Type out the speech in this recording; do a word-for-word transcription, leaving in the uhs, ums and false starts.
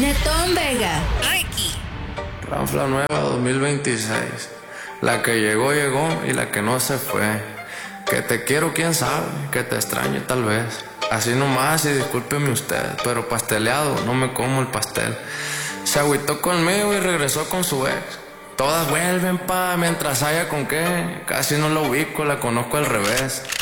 Netón Vega. Ricky. Ranfla nueva dos mil veintiséis. La que llegó, llegó y la que no se fue. Que te quiero, quién sabe, que te extraño tal vez. Así nomás y discúlpeme usted, pero pasteleado, no me como el pastel. Se agüitó conmigo y regresó con su ex. Todas vuelven pa' mientras haya con qué. Casi no la ubico, la conozco al revés.